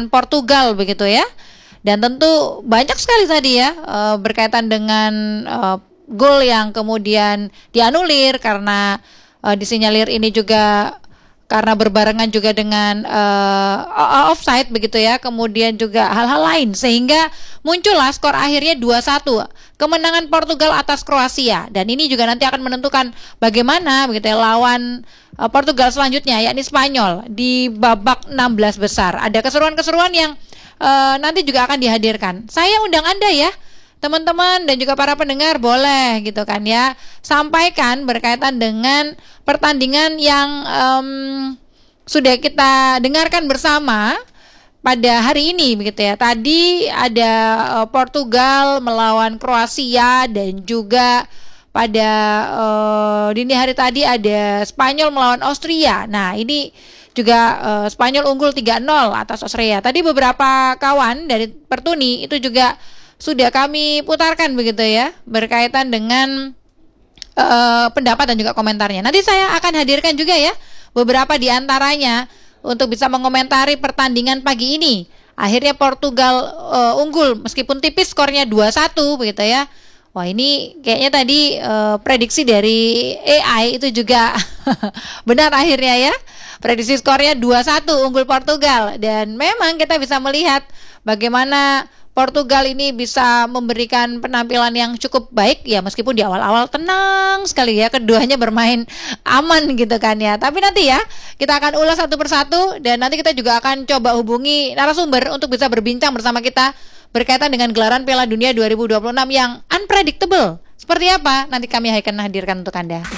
Portugal begitu ya. Dan tentu banyak sekali tadi ya berkaitan dengan gol yang kemudian dianulir karena disinyalir ini juga karena berbarengan juga dengan offside begitu ya, kemudian juga hal-hal lain sehingga muncullah skor akhirnya 2-1 kemenangan Portugal atas Kroasia. Dan ini juga nanti akan menentukan bagaimana begitu ya lawan Portugal selanjutnya, yakni Spanyol di babak 16 besar. Ada keseruan-keseruan yang nanti juga akan dihadirkan. Saya undang Anda ya teman-teman dan juga para pendengar, boleh gitu kan ya, sampaikan berkaitan dengan pertandingan yang sudah kita dengarkan bersama pada hari ini begitu ya. Tadi ada Portugal melawan Kroasia dan juga pada dini hari tadi ada Spanyol melawan Austria. Nah, ini juga Spanyol unggul 3-0 atas Austria. Tadi beberapa kawan dari Pertuni itu juga sudah kami putarkan begitu ya, berkaitan dengan pendapat dan juga komentarnya. Nanti saya akan hadirkan juga ya beberapa di antaranya untuk bisa mengomentari pertandingan pagi ini. Akhirnya Portugal unggul meskipun tipis, skornya 2-1 begitu ya. Wah, ini kayaknya tadi prediksi dari AI itu juga benar akhirnya ya. Prediksi skornya 2-1 unggul Portugal. Dan memang kita bisa melihat bagaimana Portugal ini bisa memberikan penampilan yang cukup baik ya, meskipun di awal-awal tenang sekali ya, keduanya bermain aman gitu kan ya. Tapi nanti ya kita akan ulas satu persatu dan nanti kita juga akan coba hubungi narasumber untuk bisa berbincang bersama kita berkaitan dengan gelaran Piala Dunia 2026 yang unpredictable. Seperti apa? Nanti kami akan hadirkan untuk Anda.